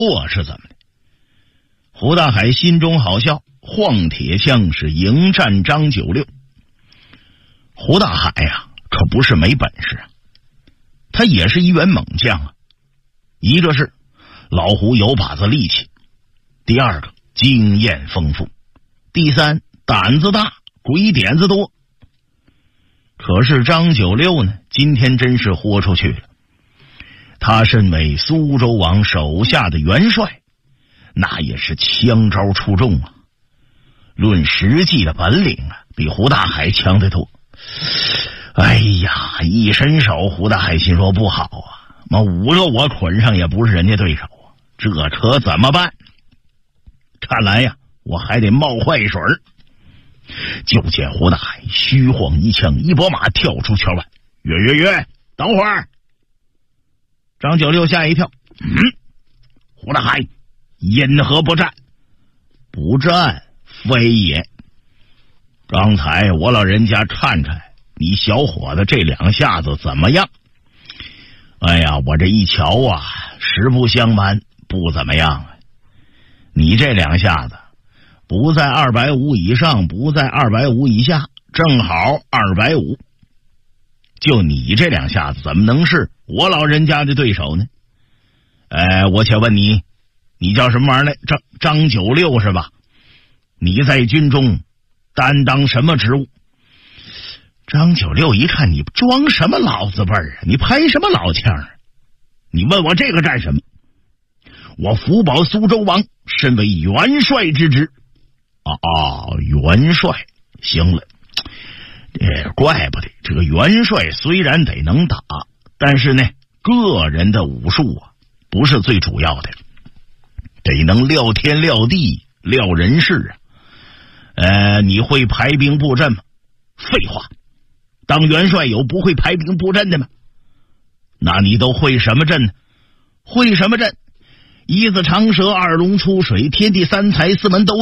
是怎么的？胡大海心中好笑，晃铁枪是迎战张九六。胡大海呀，可不是没本事啊，他也是一员猛将啊。一个是老胡有把子力气，第二个经验丰富，第三胆子大，鬼点子多。可是张九六呢，今天真是豁出去了。他身为苏州王手下的元帅，那也是枪招出众啊，论实际的本领啊，比胡大海强得多。哎呀，一伸手，胡大海心说不好啊，5个我捆上也不是人家对手啊，这可怎么办？看来呀，我还得冒坏水儿。就见胡大海虚晃一枪，一拨马跳出圈外。约，等会儿！张九六吓一跳，胡大海因何不战？不战非也。刚才我老人家看看你小伙子这2下子怎么样？哎呀，我这一瞧啊，实不相瞒，不怎么样啊。你这2下子不在250以上，不在250以下，正好250。就你这2下子怎么能是我老人家的对手呢？我且问你，你叫什么玩意儿来？张九六是吧？你在军中担当什么职务？张九六一看你装什么老字辈儿啊，你拍什么老腔啊？你问我这个干什么？我福保苏州王身为元帅之职。元帅，行了。怪不得这个元帅虽然得能打，但是呢，个人的武术啊不是最主要的，得能料天料地料人事啊。你会排兵布阵吗？废话，当元帅有不会排兵布阵的吗？那你都会什么阵呢？会什么阵？一字长蛇，2龙出水，天地3才4门都